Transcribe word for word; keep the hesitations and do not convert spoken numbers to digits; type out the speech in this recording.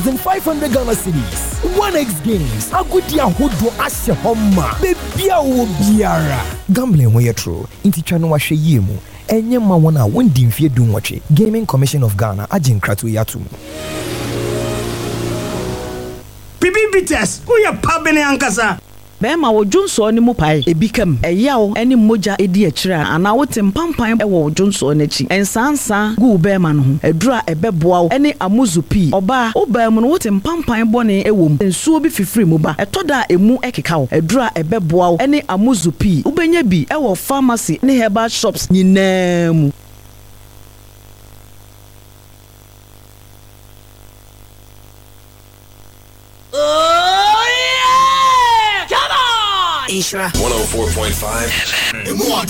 five hundred Ghana cedis. one x games. Agudia hodo ashe homa. Bebia wo biara. Gambling wey true. Inti chano wa hwe yemu. Enye ma wona wondi mfie dum watche. Gaming Commission of Ghana agin kratu yatum. Bibi bites. Who ya pabene ankasa? Bema wo Johnson ni mu pai ebikam eyawo eni moja edi akira ana wote mpampan e wo Johnson n'achi ensansa gu bema no ho edura ebeboa eni amuzupi oba oba mu no wote mpampan bone ewom ensuo bi fifiri mu ba etoda emu ekeka wo edura ebeboa eni amuzupi ubenya bi e wo pharmacy ne herbal shops nyinaa Isra one oh four point five.